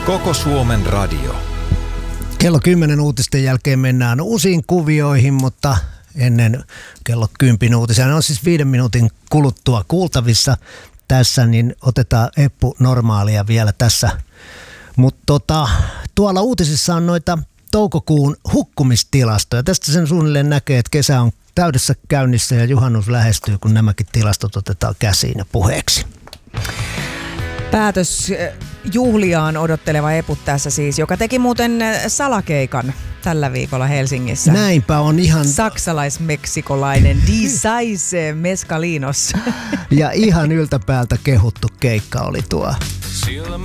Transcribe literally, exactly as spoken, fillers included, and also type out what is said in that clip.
Koko Suomen radio. Kello kymmenen uutisten jälkeen mennään uusiin kuvioihin, mutta ennen kello kympin uutisia, ne on siis viiden minuutin kuluttua kuultavissa tässä, niin otetaan Eppu normaalia vielä tässä. Mutta tota, tuolla uutisissa on noita toukokuun hukkumistilastoja. Tästä sen suunnilleen näkee, että kesä on täydessä käynnissä ja juhannus lähestyy, kun nämäkin tilastot otetaan käsiin ja puheeksi. Päätös juhliaan odotteleva Epu tässä siis, joka teki muuten salakeikan tällä viikolla Helsingissä. Näinpä on ihan... Saksalais-meksikolainen Disaise Mescalinos. Ja ihan yltäpäältä kehuttu keikka oli tuo.